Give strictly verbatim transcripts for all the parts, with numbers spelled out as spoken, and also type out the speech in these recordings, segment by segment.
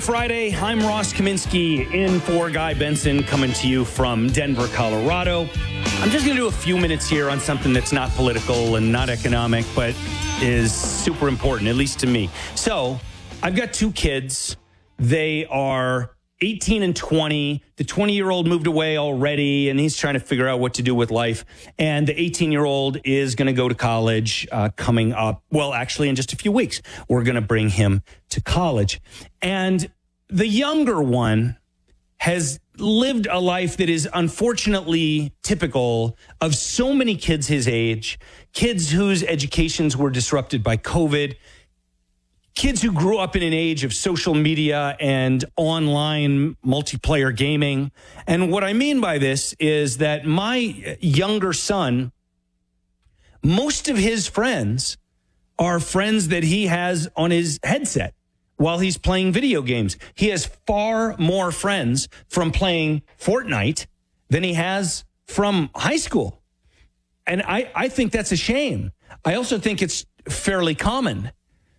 Friday. I'm Ross Kaminsky in for Guy Benson, coming to you from Denver, Colorado. I'm just going to do a few minutes here on something that's not political and not economic, but is super important, at least to me. So I've got two kids. They are eighteen and twenty. The twenty-year-old moved away already, and he's trying to figure out what to do with life. And the eighteen-year-old is going to go to college uh, coming up. Well, actually, in just a few weeks, we're going to bring him to college. And the younger one has lived a life that is unfortunately typical of so many kids his age, kids whose educations were disrupted by COVID, kids who grew up in an age of social media and online multiplayer gaming. And what I mean by this is that my younger son, most of his friends are friends that he has on his headset while he's playing video games. He has far more friends from playing Fortnite than he has from high school. And I, I think that's a shame. I also think it's fairly common.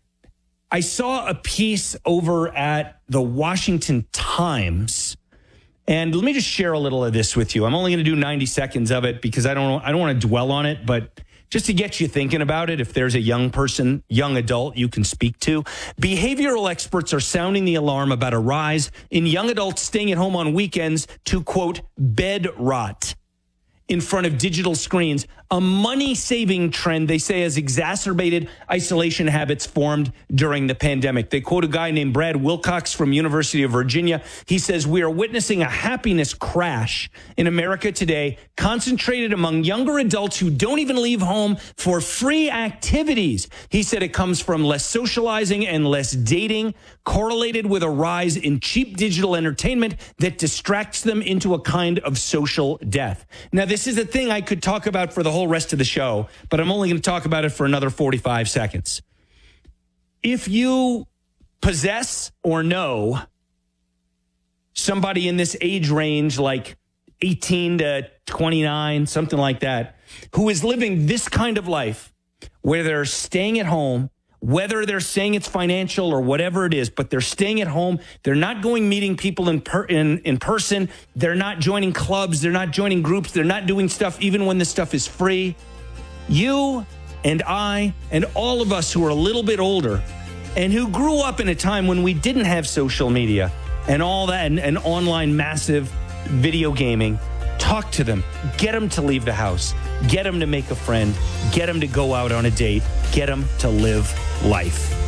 I saw a piece over at the Washington Times, and let me just share a little of this with you. I'm only going to do ninety seconds of it because I don't I don't want to dwell on it, but just to get you thinking about it, if there's a young person, young adult you can speak to. Behavioral experts are sounding the alarm about a rise in young adults staying at home on weekends to, quote, bed rot in front of digital screens, a money-saving trend they say has exacerbated isolation habits formed during the pandemic. They quote a guy named Brad Wilcox from University of Virginia. He says, we are witnessing a happiness crash in America today, concentrated among younger adults who don't even leave home for free activities. He said it comes from less socializing and less dating, correlated with a rise in cheap digital entertainment that distracts them into a kind of social death. Now, this is a thing I could talk about for the whole rest of the show, but I'm only going to talk about it for another forty-five seconds. If you possess or know somebody in this age range, like eighteen to twenty-nine, something like that, who is living this kind of life where they're staying at home, whether they're saying it's financial or whatever it is, but they're staying at home. They're not going meeting people in, per, in in person. They're not joining clubs. They're not joining groups. They're not doing stuff even when the stuff is free. You and I and all of us who are a little bit older and who grew up in a time when we didn't have social media and all that and, and online massive video gaming, talk to them, get them to leave the house, get them to make a friend, get them to go out on a date, get them to live life.